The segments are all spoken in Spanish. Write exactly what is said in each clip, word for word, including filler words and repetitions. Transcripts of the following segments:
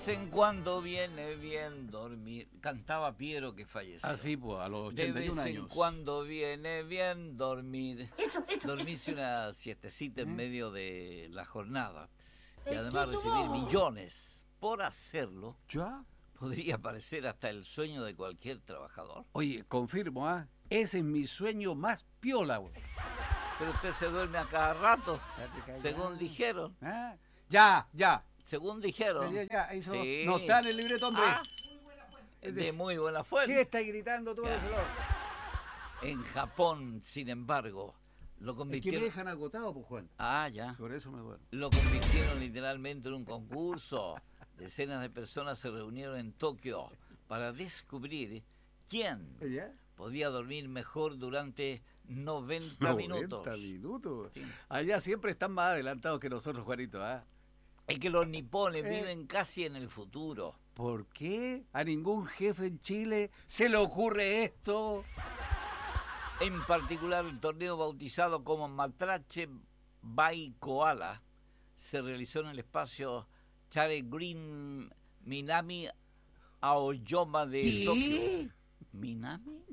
De vez en cuando viene bien dormir. Cantaba Piero, que falleció. Ah, sí, pues, a los De ochenta y un vez años. en cuando viene bien dormir. Eso, eso, Dormirse una siestecita en ¿Eh? medio de la jornada. Y Eh, además ¿qué recibir tomó? millones por hacerlo. ¿Ya? Podría parecer hasta el sueño de cualquier trabajador. Oye, confirmo, ¿ah? Ese es mi sueño más piola, güey. Pero usted se duerme a cada rato, Estate callado. según dijeron. ¿Ah? Ya, ya. Según dijeron. Ya, ya, ya. Eso Sí. no está en el libreto, hombre. Ah, de muy buena fuente. ¿Qué estáis gritando tú? Ya. Marcelo? En Japón, sin embargo, lo Es que me convirtieron... dejan agotado, pues, Juan. Ah, ya. Por eso me duermo. Lo convirtieron literalmente en un concurso. Decenas de personas se reunieron en Tokio para descubrir quién ¿Ya? podía dormir mejor durante noventa minutos. noventa minutos. Sí. Allá siempre están más adelantados que nosotros, Juanito, ¿ah? Es que los nipones Eh. viven casi en el futuro. ¿Por qué a ningún jefe en Chile se le ocurre esto? En particular, el torneo bautizado como Matrache by Koala se realizó en el espacio Chare Green Minami Aoyama de Tokio. ¿Minami?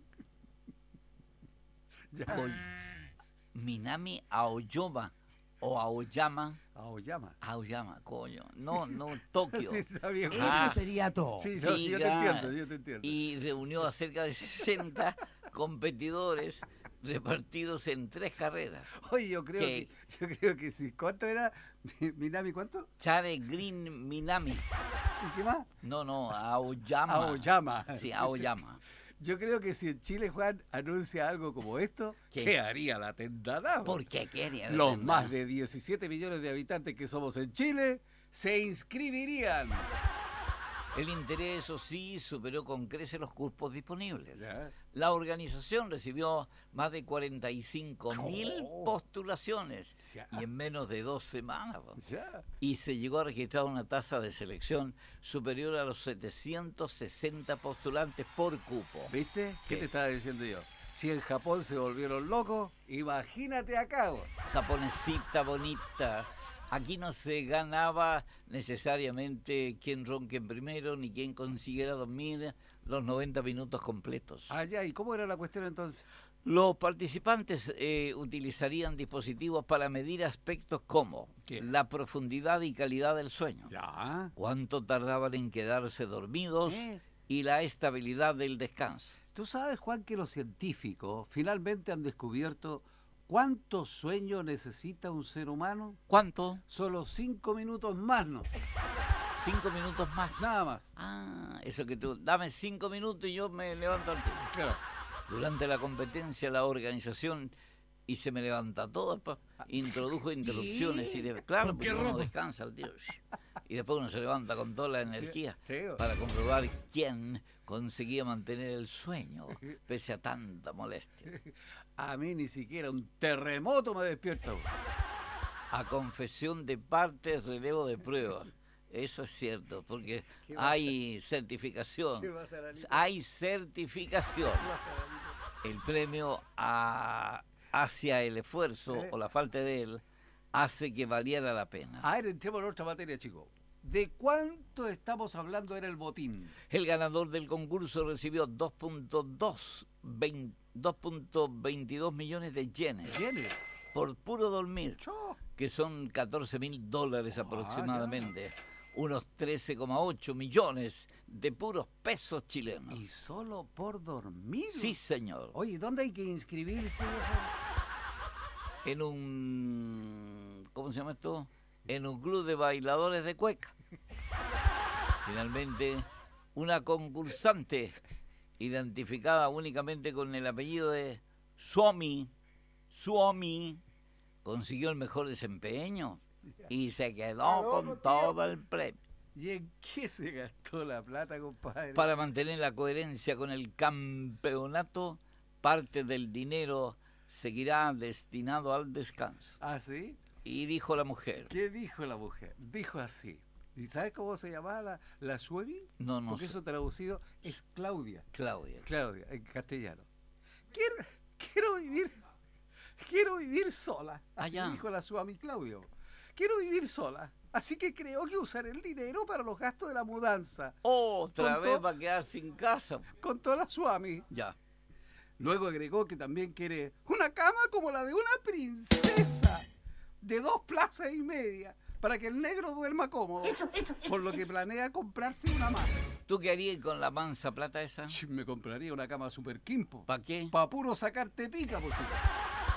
Ya. O- Minami Aoyama o Aoyama. Aoyama. Aoyama, coño. No, no, Tokio. Sí, está bien. Ah. sería todo. Sí, no, sí, yo te Siga. entiendo, yo te entiendo. Y reunió a cerca de sesenta competidores repartidos en tres carreras. Oye, yo creo ¿Qué? que, yo creo que sí. ¿Cuánto era? Mi- Minami, ¿cuánto? Chare Green Minami. ¿Y qué más? No, no, Aoyama. Aoyama. Sí, Aoyama. Yo creo que si en Chile, Juan, anuncia algo como esto, ¿Qué? ¿qué haría la tendada? ¿Por qué querían? Los más de diecisiete millones de habitantes que somos en Chile se inscribirían. El interés, eso sí, superó con creces los cupos disponibles. Ya. La organización recibió más de cuarenta y cinco mil Oh. postulaciones Ya. y en menos de dos semanas. po. Ya. Y se llegó a registrar una tasa de selección superior a los setecientos sesenta postulantes por cupo. ¿Viste? ¿Qué, ¿Qué? te estaba diciendo yo? Si en Japón se volvieron locos, imagínate acá. güey. Japonesita bonita. Aquí no se ganaba necesariamente quién ronque en primero ni quién consiguiera dormir los noventa minutos completos. Allá, ¿y cómo era la cuestión entonces? Los participantes eh, utilizarían dispositivos para medir aspectos como ¿Qué? la profundidad y calidad del sueño, Ya. cuánto tardaban en quedarse dormidos ¿Eh? y la estabilidad del descanso. Tú sabes, Juan, que los científicos finalmente han descubierto cuánto sueño necesita un ser humano. ¿Cuánto? Solo cinco minutos más, ¿no? Cinco minutos más. Nada más. Ah, eso que tú, dame cinco minutos y yo me levanto al tiro. Claro. Durante la competencia, la organización, y se me levanta todo, pa, introdujo interrupciones y de, claro, porque uno descansa al tiro. Y después uno se levanta con toda la energía Sí, sí. para comprobar quién conseguía mantener el sueño pese a tanta molestia. A mí ni siquiera un terremoto me despierta. güey. A confesión de partes, relevo de pruebas. Eso es cierto, porque ¿Qué va a hay certificación. ¿Qué va a hacer, Anita? Hay certificación. El premio a- hacia el esfuerzo ¿Eh? o la falta de él hace que valiera la pena. A ver, entremos en otra materia, chicos. ¿De cuánto estamos hablando era el botín? El ganador del concurso recibió dos punto veintidós millones de yenes ¿Quiénes? por puro dormir, Cho. que son catorce mil dólares Ah, aproximadamente, unos trece coma ocho millones de puros pesos chilenos. ¿Y solo por dormir? Sí, señor. Oye, ¿dónde hay que inscribirse? En un... ¿Cómo se llama esto? En un club de bailadores de cueca. Finalmente, una concursante identificada únicamente con el apellido de Suomi, Suomi, consiguió el mejor desempeño y se quedó Aló, con tío. todo el premio. ¿Y en qué se gastó la plata, compadre? Para mantener la coherencia con el campeonato, parte del dinero seguirá destinado al descanso. ¿Ah, sí? Y dijo la mujer, ¿Qué dijo la mujer? Dijo así. ¿Y sabes cómo se llamaba la, la Suevi? no, no Porque sé, eso traducido es Claudia. Claudia. Claudia, en castellano. Quiero, quiero vivir, quiero vivir sola. Así Ah, ya. dijo la Suami Claudio. Quiero vivir sola. Así que creo que usaré el dinero para los gastos de la mudanza. Otra Con vez to- va a quedar sin casa. Con toda la Swami. Ya. Luego agregó que también quiere una cama como la de una princesa, de dos plazas y media, para que el negro duerma cómodo, por lo que planea comprarse una más. ¿Tú qué harías con la mansa plata esa? Ch, Me compraría una cama super quimpo, ¿Para qué? para puro sacarte pica, por chico.